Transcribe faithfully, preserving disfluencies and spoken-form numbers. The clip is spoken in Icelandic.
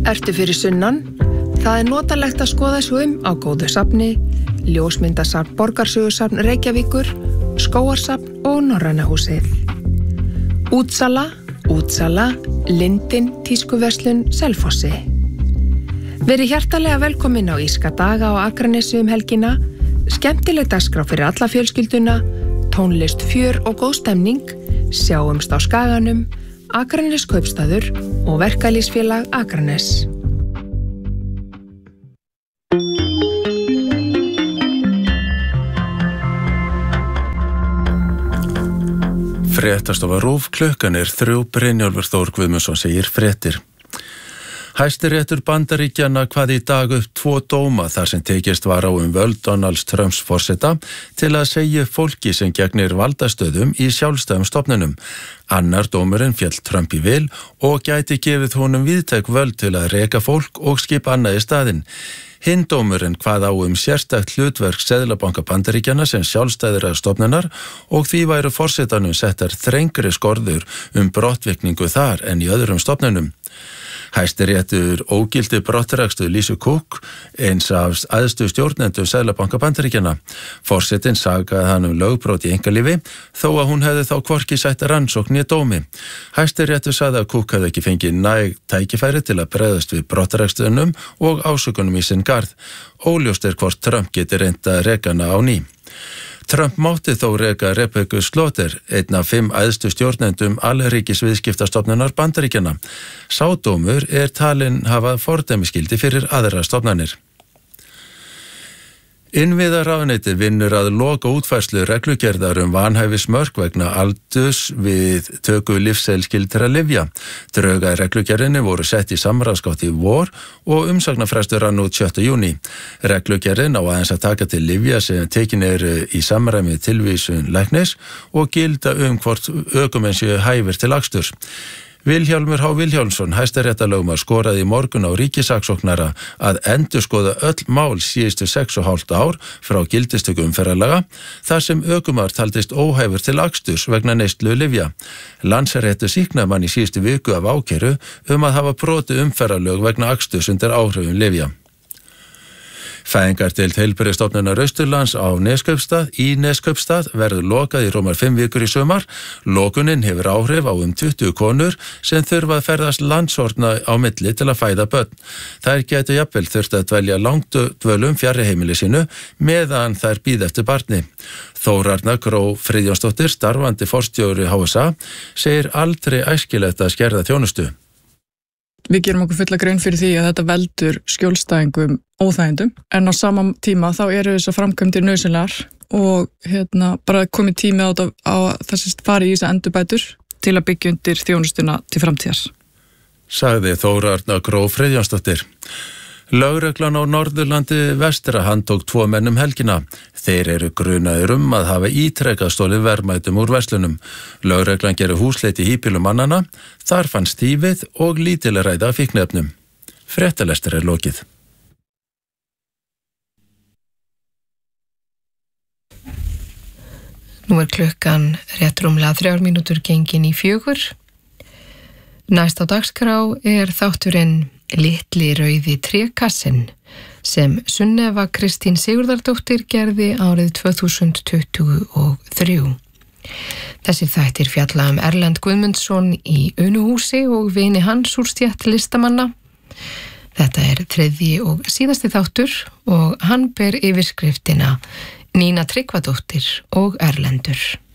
Ertu fyrir sunnan? Það er notalegt að skoða svo um á góðu safni, ljósmyndasafn Borgarsögusafn Reykjavíkur, Skógarsafn og Norræna húsið. Útsala, útsala, Lindin, tískuverslun, Selfossi. Verið hjartalega velkomin á Írska daga á Akranesi um helgina, skemmtileg dagskrá fyrir alla fjölskylduna, tónlist, fjör og góð stemning, sjáumst á Skaganum, Akranes kaupstaður og verkalýðsfélag Akranes. Fréttastofa RÚV, klukkan er þrjú, Brynjólfur Þór Guðmundsson segir fréttir. Hæstiréttur Bandaríkjanna kvað í dag upp tvo dóma þar sem tekist var á um völd Donalds Trumps forseta til að segja fólki sem gegnir valdastöðum í sjálfstæðum stofnunum. Annar dómurinn féll Trump í vil og gæti gefið honum víðtæk völd til að reka fólk og skipa annað í staðinn. Hinn dómurinn kvað á um sérstakt hlutverk Seðlabanka Bandaríkjanna sem sjálfstæðra stofnunar og því væru forsetanum settar þrengri skorður um brottvikningu þar en í öðrum stofnunum. Hæstiréttur ógildi brottrekstur Lisa Cook, eins af æðstu stjórnendum Seðlabanka Bandaríkjanna. Forsetinn sakaði hann um lögbrot í einkalífi, þó að hún hefði þá hvorki sætt rannsókn né dómi. Hæstiréttur sagði að Cook hefði ekki fengið næg tækifæri til að bregðast við brottrekstunum og ásökunum í sinn garð. Óljóst er hvort Trump geti reynt að reka hana á ný. Trump mátti þó reka Rebecca Slaughter, einn af fimm æðstu stjórnendum alríkis viðskiptastofnunar Bandaríkjanna. Sá dómur er talinn hafa fordæmisgildi fyrir aðrar stofnanir. Innviðaráðuneytið vinnur að loka útfærslu reglugerðar um vanhæfismörk vegna aldurs við töku lyfseðilsskyldra lyfja. Drög að reglugerðinni voru sett í samráðsgátt í vor og umsagnarfrestur rann út sjötta júní. Reglugerðin á aðeins að taka til lyfja sem tekin eru í samræmi tilvísun læknis og gilda um hvort ökumenn séu hæfir til aksturs. Vilhjálmur H. Vilhjálmsson, hæstaréttarlögmaður, skoraði í morgun á ríkissaksóknara að endurskoða öll mál síðustu sex og hálft ár frá gildistöku umferðarlaga, þar sem ökumaður taldist óhæfur til aksturs vegna neyslu lyfja. Landsréttur sýknaði mann í síðustu viku af ákæru um að hafa brotið umferðarlög vegna aksturs undir áhrifum lyfja. Fæðingardeild Heilbrigðisstofnunar Austurlands á Neskaupstað í Neskaupstað verður lokað í rúmar fimm vikur í sumar. Lokunin hefur áhrif á um tuttugu konur sem þurfa að ferðast landshorna á milli til að fæða börn. Þær gætu jafnvel þurft að dvelja langt dvölum fjarri heimili sínu meðan þær bíða eftir barni. Þórarna Gró Friðjónsdóttir, starfandi forstjóri H S A, segir aldrei æskilegt að skerða þjónustu. Við gerum okkur fulla grein fyrir því að þetta veldur skjólstæðingum óþægindum, en á sama tíma þá eru þessar framkvæmdir nauðsynlegar og hérna, bara komið tími á, á þessist fari í þessar endurbætur til að byggja undir þjónustuna til framtíðar. Sagði Þórarna Gró Friðjónsdóttir. Lögreglan á Norðurlandi vestra handtók tvo menn um helgina. Þeir eru grunaðir um að hafa ítrekað stolið verðmætum úr verslunum. Lögreglan gerir húsleit í híbýlum mannanna, þar fannst þýfið og lítilræði af fíkniefnum. Fréttalestur er lokið. Nú er klukkan rétt rúmlega þrjár mínútur gengin í fjögur. Næst á dagskrá er þátturinn Litli rauði trékassinn sem Sunneva Kristín Sigurðardóttir gerði árið tvö þúsund tuttugu og þrjú. Þessir þættir fjalla um Erlend Guðmundsson í Unuhúsi og vini hans úr stétt listamanna. Þetta er þriðji og síðasti þáttur og hann ber yfirskriftina Nína Tryggvadóttir og Erlendur.